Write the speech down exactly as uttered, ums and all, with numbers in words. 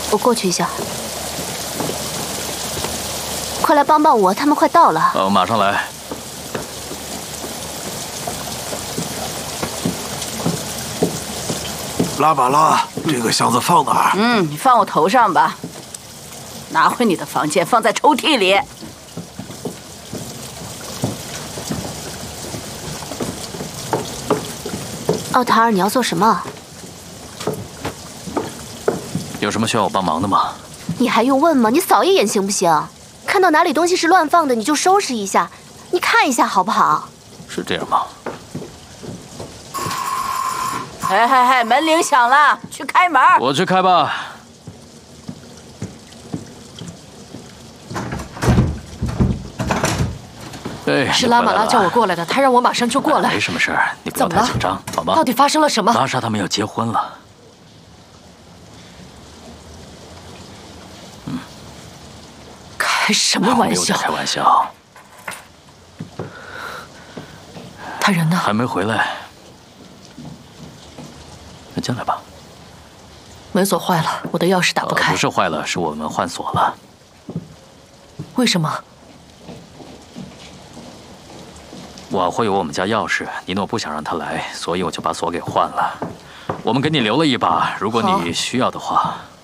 我过去一下。快来帮帮我，他们快到了。 呃，马上来。 拉玛拉，这个箱子放哪儿？ 嗯，你放我头上吧。拿回你的房间，放在抽屉里。 奥塔尔，你要做什么？ 有什么需要我帮忙的吗？ 你还用问吗？你扫一眼行不行？看到哪里东西是乱放的，你就收拾一下。你看一下好不好？ 是这样吗？ 嘿嘿嘿，门铃响了，去开门。 我去开吧。哎， 是拉玛拉叫我过来的，他让我马上就过来。 没什么事儿，你不要太紧张，好吗？ 到底发生了什么？ 拉莎他们要结婚了。嗯。 开什么玩笑？ 开玩笑。 他人呢？ 还没回来。那进来吧。 门锁坏了，我的钥匙打不开。 呃、不是坏了，是我们换锁了。 为什么？ 我会有我们家钥匙，尼诺不想让他来，所以我就把锁给换了。我们给你留了一把，如果你需要的话。